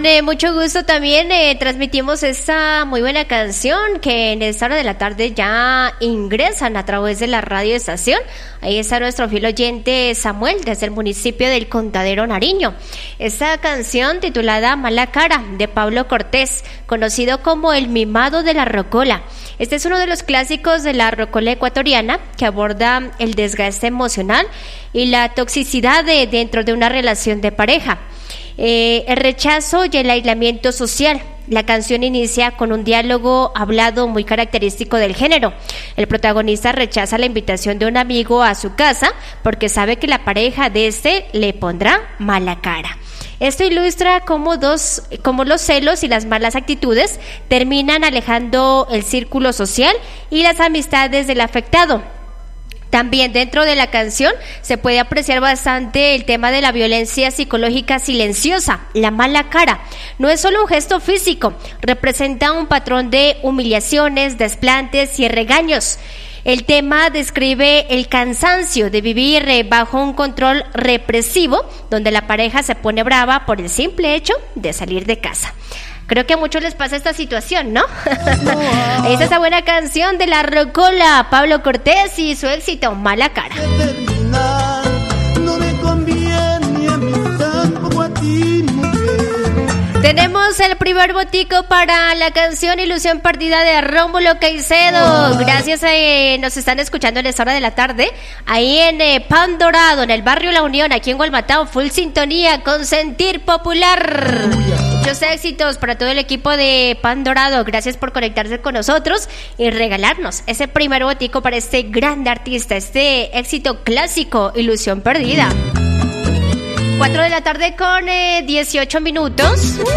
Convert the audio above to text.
Con mucho gusto también transmitimos esta muy buena canción que en esta hora de la tarde ya ingresan a través de la radio estación. Ahí está nuestro fiel oyente Samuel desde el municipio del Contadero, Nariño. Esta canción titulada Mala Cara de Pablo Cortés, conocido como el mimado de la rocola. Este es uno de los clásicos de la rocola ecuatoriana que aborda el desgaste emocional y la toxicidad dentro de una relación de pareja. El rechazo y el aislamiento social. La canción inicia con un diálogo hablado muy característico del género. El protagonista rechaza la invitación de un amigo a su casa porque sabe que la pareja de este le pondrá mala cara. Esto ilustra cómo los celos y las malas actitudes terminan alejando el círculo social y las amistades del afectado. También dentro de la canción se puede apreciar bastante el tema de la violencia psicológica silenciosa, la mala cara. No es solo un gesto físico, representa un patrón de humillaciones, desplantes y regaños. El tema describe el cansancio de vivir bajo un control represivo, donde la pareja se pone brava por el simple hecho de salir de casa. Creo que a muchos les pasa esta situación, ¿no? Esa es esa buena canción de la rocola, Pablo Cortés y su éxito, Mala Cara. Tenemos el primer botico para la canción Ilusión Perdida de Rómulo Caicedo. Gracias, nos están escuchando en esta hora de la tarde. Ahí en Pan Dorado, en el barrio La Unión, aquí en Gualmatao, full sintonía con Sentir Popular. Muchos éxitos para todo el equipo de Pan Dorado. Gracias por conectarse con nosotros y regalarnos ese primer botico para este grande artista, este éxito clásico, Ilusión Perdida. 4 de la tarde con 18 minutos.